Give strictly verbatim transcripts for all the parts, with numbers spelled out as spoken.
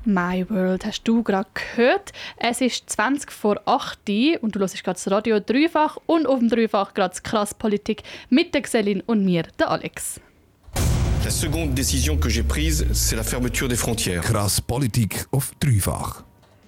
My World hast du gerade gehört. Es ist zwanzig vor acht und du hörst gerade das Radio Dreifach und auf dem Dreifach gerade «Krass Politik» mit der Xelin und mir, der Alex. La seconde décision que j'ai prise, c'est la fermeture des frontières. Krass Politik auf Dreifach.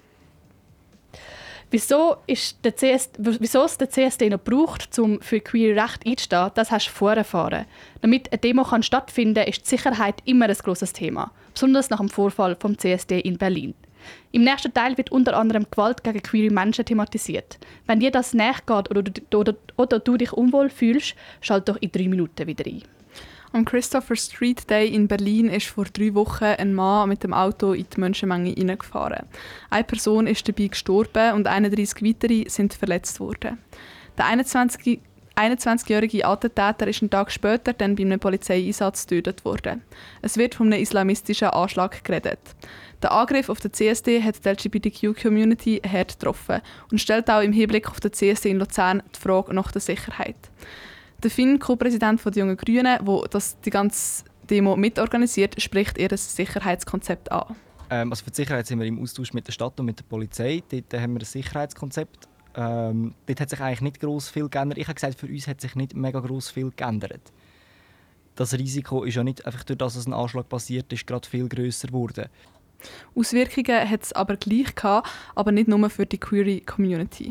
Wieso, ist der C S, wieso es der C S D noch braucht, um für queere Rechte einzustehen, das hast du vorher erfahren. Damit eine Demo kann stattfinden kann, ist die Sicherheit immer ein grosses Thema. Besonders nach dem Vorfall vom C S D in Berlin. Im nächsten Teil wird unter anderem Gewalt gegen queere Menschen thematisiert. Wenn dir das nachgeht oder, oder, oder du dich unwohl fühlst, schalt doch in drei Minuten wieder ein. Am Christopher Street Day in Berlin ist vor drei Wochen ein Mann mit dem Auto in die Menschenmenge hineingefahren. Eine Person ist dabei gestorben und einunddreissig weitere sind verletzt worden. Der einundzwanzigjährige Attentäter ist einen Tag später dann bei einem Polizeieinsatz getötet worden. Es wird von einem islamistischen Anschlag geredet. Der Angriff auf den C S D hat die L G B T Q-Community hart getroffen und stellt auch im Hinblick auf den C S D in Luzern die Frage nach der Sicherheit. Der Finn, Co-Präsident der Jungen Grünen, der das die ganze Demo mitorganisiert, spricht ihr Sicherheitskonzept an. Ähm, also für die Sicherheit sind wir im Austausch mit der Stadt und mit der Polizei. Dort haben wir ein Sicherheitskonzept. Ähm, dort hat sich eigentlich nicht gross viel geändert. Ich habe gesagt, für uns hat sich nicht mega gross viel geändert. Das Risiko ist ja nicht einfach durch das, dass ein Anschlag passiert ist, gerade viel grösser geworden. Auswirkungen hat es aber gleich gehabt, aber nicht nur für die queere Community.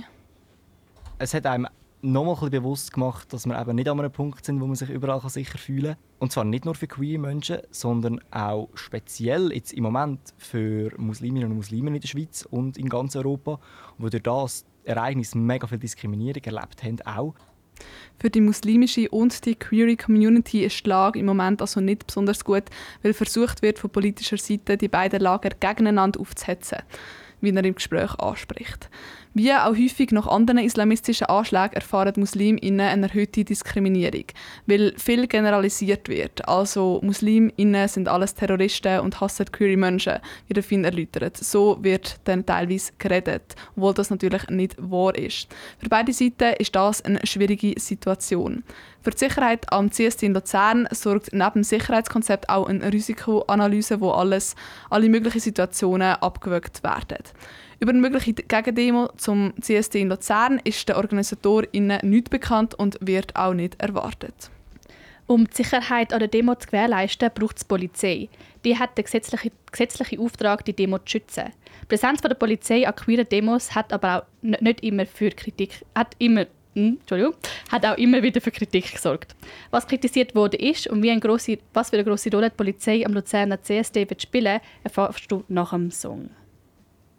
Es hat einem noch mal ein bisschen bewusst gemacht, dass wir eben nicht an einem Punkt sind, wo man sich überall sicher fühlen kann. Und zwar nicht nur für queere Menschen, sondern auch speziell jetzt im Moment für Musliminnen und Muslime in der Schweiz und in ganz Europa, die durch das Ereignis mega viel Diskriminierung erlebt haben, auch. Für die muslimische und die queere Community ist die Lage im Moment also nicht besonders gut, weil versucht wird, von politischer Seite die beiden Lager gegeneinander aufzuhetzen, wie er im Gespräch anspricht. Wie auch häufig nach anderen islamistischen Anschlägen erfahren MuslimInnen eine erhöhte Diskriminierung, weil viel generalisiert wird. Also MuslimInnen sind alles Terroristen und hassen queere Menschen, wie der Finn erläutert. So wird dann teilweise geredet, obwohl das natürlich nicht wahr ist. Für beide Seiten ist das eine schwierige Situation. Für die Sicherheit am C S D in Luzern sorgt neben dem Sicherheitskonzept auch eine Risikoanalyse, wo alles, alle möglichen Situationen abgewägt werden. Über eine mögliche Gegendemo zum C S D in Luzern ist den OrganisatorInnen nichts bekannt und wird auch nicht erwartet. Um die Sicherheit an der Demo zu gewährleisten, braucht es die Polizei. Die hat den gesetzlichen, gesetzlichen Auftrag, die Demo zu schützen. Die Präsenz der Polizei an queeren Demos hat aber auch nicht immer für Kritik, hat immer, hm, Entschuldigung, hat auch immer wieder für Kritik gesorgt. Was kritisiert wurde ist und wie eine grosse, was für eine grosse Rolle die Polizei am Luzerner C S D wird spielen, erfährst du nach dem Song.